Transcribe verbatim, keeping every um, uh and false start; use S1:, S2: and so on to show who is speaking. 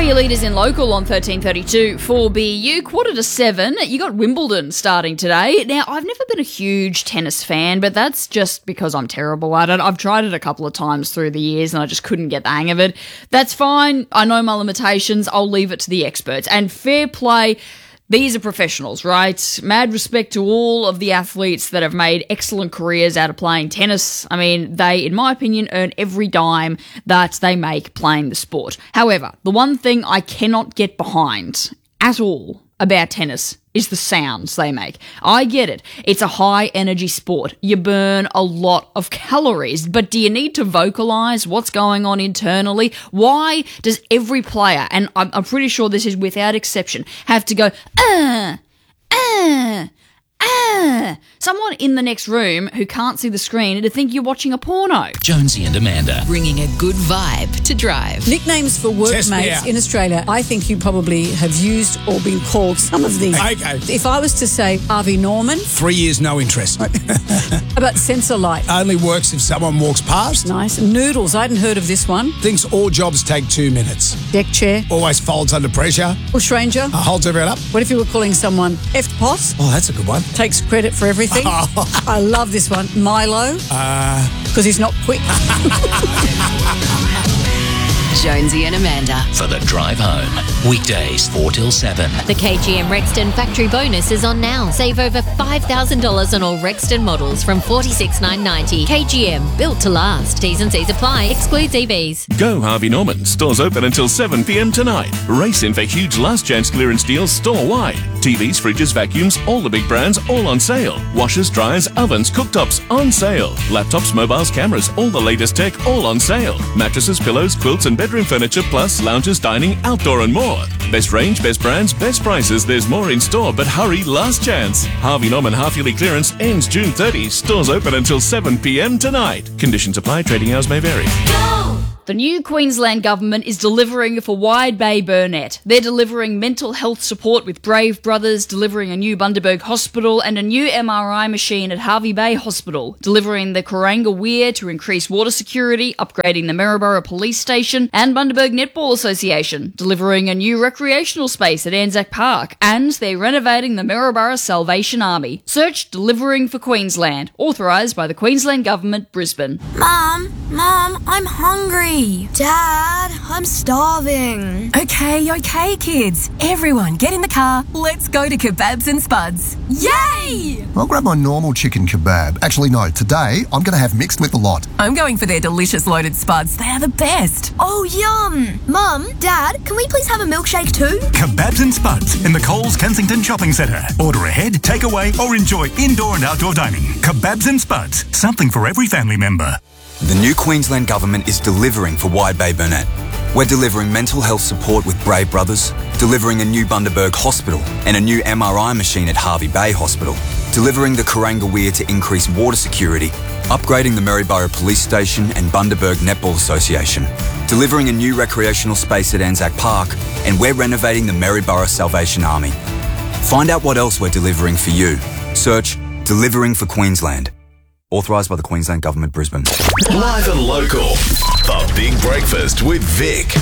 S1: We're your leaders in local on thirteen thirty-two for B U. Quarter to seven, you got Wimbledon starting today. Now, I've never been a huge tennis fan, but that's just because I'm terrible at it. I've tried it a couple of times through the years and I just couldn't get the hang of it. That's fine. I know my limitations. I'll leave it to the experts. And fair play. These are professionals, right? Mad respect to all of the athletes that have made excellent careers out of playing tennis. I mean, they, in my opinion, earn every dime that they make playing the sport. However, the one thing I cannot get behind at all about tennis is the sounds they make. I get it. It's a high-energy sport. You burn a lot of calories, but do you need to vocalize what's going on internally? Why does every player, and I'm, I'm pretty sure this is without exception, have to go, uh, uh, uh, someone in the next room who can't see the screen to think you're watching a porno?
S2: Jonesy and Amanda.
S3: Bringing a good vibe to drive.
S4: Nicknames for workmates in Australia. I think you probably have used or been called some of these.
S5: Okay.
S4: If I was to say Harvey Norman.
S5: Three years, no interest.
S4: How about sensor light?
S5: Only works if someone walks past.
S4: Nice. Noodles. I hadn't heard of this one.
S5: Thinks all jobs take two minutes.
S4: Deck chair.
S5: Always folds under pressure.
S4: Bushranger.
S5: Uh, holds everyone up.
S4: What if you were calling someone F-Pot?
S5: Oh, that's a good one.
S4: Takes credit for everything. I love this one. Milo.
S5: Uh...
S4: Because he's not quick.
S3: Jonesy and Amanda.
S2: For the drive home. Weekdays, four till seven.
S6: The K G M Rexton factory bonus is on now. Save over five thousand dollars on all Rexton models from forty-six thousand nine hundred ninety dollars. K G M, built to last. T's and C's apply. Excludes E Vs.
S7: Go Harvey Norman. Stores open until seven p m tonight. Race in for huge last chance clearance deals store-wide. T Vs, fridges, vacuums, all the big brands, all on sale. Washers, dryers, ovens, cooktops, on sale. Laptops, mobiles, cameras, all the latest tech, all on sale. Mattresses, pillows, quilts and bedroom furniture, plus lounges, dining, outdoor and more. Best range, best brands, best prices. There's more in store, but hurry, last chance. Harvey Norman half-yearly clearance ends June thirtieth. Stores open until seven p m tonight. Conditions apply. Trading hours may vary.
S1: Go! The new Queensland government is delivering for Wide Bay Burnett. They're delivering mental health support with Brave Brothers, delivering a new Bundaberg Hospital and a new M R I machine at Hervey Bay Hospital, delivering the Kuranga Weir to increase water security, upgrading the Maryborough Police Station and Bundaberg Netball Association, delivering a new recreational space at Anzac Park, and they're renovating the Maryborough Salvation Army. Search Delivering for Queensland, authorised by the Queensland Government, Brisbane.
S8: Mum, Mum, I'm hungry. Dad, I'm starving.
S9: Okay, okay, kids. Everyone, get in the car. Let's go to Kebabs and Spuds.
S8: Yay!
S10: I'll grab my normal chicken kebab. Actually, no, today I'm going to have mixed with a lot.
S9: I'm going for their delicious loaded spuds. They are the best.
S8: Oh, yum. Mum, Dad, can we please have a milkshake too?
S11: Kebabs and Spuds in the Coles Kensington Shopping Centre. Order ahead, take away or enjoy indoor and outdoor dining. Kebabs and Spuds, something for every family member.
S12: The new Queensland Government is delivering for Wide Bay Burnett. We're delivering mental health support with Brave Brothers, delivering a new Bundaberg Hospital and a new M R I machine at Hervey Bay Hospital, delivering the Kuranga Weir to increase water security, upgrading the Maryborough Police Station and Bundaberg Netball Association, delivering a new recreational space at Anzac Park, and we're renovating the Maryborough Salvation Army. Find out what else we're delivering for you. Search Delivering for Queensland. Authorised by the Queensland Government, Brisbane.
S13: Live and local. The Big Breakfast with Vic.